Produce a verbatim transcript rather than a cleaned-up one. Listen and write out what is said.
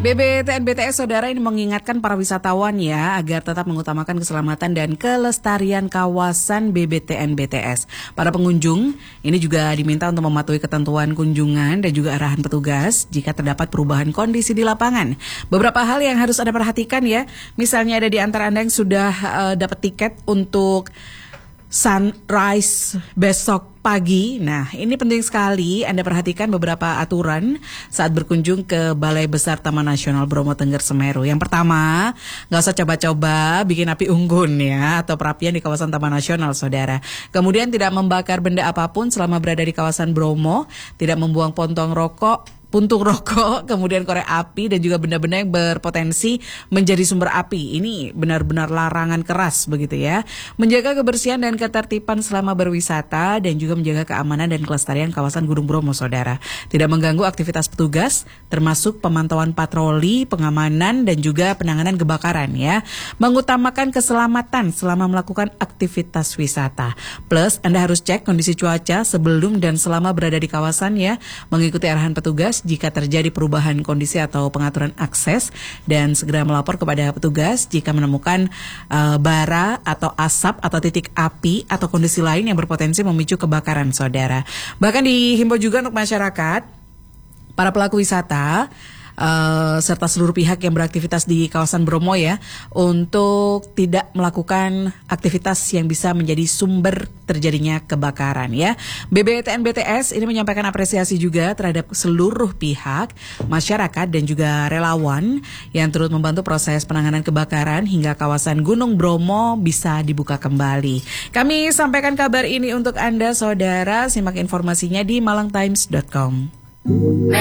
B B T N B T S Saudara ini mengingatkan para wisatawan ya agar tetap mengutamakan keselamatan dan kelestarian kawasan B B T N B T S. Para pengunjung ini juga diminta untuk mematuhi ketentuan kunjungan dan juga arahan petugas jika terdapat perubahan kondisi di lapangan. Beberapa hal yang harus Anda perhatikan ya, misalnya ada di antara Anda yang sudah uh, dapat tiket untuk sunrise besok pagi. Nah, ini penting sekali Anda perhatikan beberapa aturan saat berkunjung ke Balai Besar Taman Nasional Bromo Tengger Semeru. Yang pertama, nggak usah coba-coba bikin api unggun ya atau perapian di kawasan Taman Nasional, saudara. Kemudian tidak membakar benda apapun selama berada di kawasan Bromo, tidak membuang pontong rokok, puntung rokok, kemudian korek api dan juga benda-benda yang berpotensi menjadi sumber api. Ini benar-benar larangan keras begitu ya. Menjaga kebersihan dan ketertiban selama berwisata dan juga menjaga keamanan dan kelestarian kawasan Gunung Bromo, saudara. Tidak mengganggu aktivitas petugas, termasuk pemantauan patroli, pengamanan dan juga penanganan kebakaran ya. Mengutamakan keselamatan selama melakukan aktivitas wisata. Plus, Anda harus cek kondisi cuaca sebelum dan selama berada di kawasan ya. Mengikuti arahan petugas jika terjadi perubahan kondisi atau pengaturan akses dan segera melapor kepada petugas jika menemukan uh, bara atau asap atau titik api atau kondisi lain yang berpotensi memicu kebakaran, saudara. Bahkan dihimbau juga untuk masyarakat, para pelaku wisata, Uh, serta seluruh pihak yang beraktivitas di kawasan Bromo ya, untuk tidak melakukan aktivitas yang bisa menjadi sumber terjadinya kebakaran ya. B B T N B T S ini menyampaikan apresiasi juga terhadap seluruh pihak, masyarakat dan juga relawan yang turut membantu proses penanganan kebakaran hingga kawasan Gunung Bromo bisa dibuka kembali. Kami sampaikan kabar ini untuk Anda, saudara. Simak informasinya di malang times dot com.